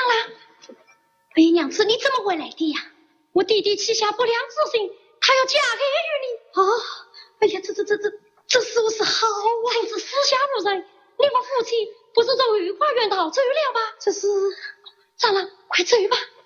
郎，为娘子，你怎么回来的呀？我弟弟起下不良之心，他要嫁给于你。哦，哎呀，这是不是好啊？真是私下如人，你们夫妻不是走御花园道走了吧？这是，长郎，快走吧。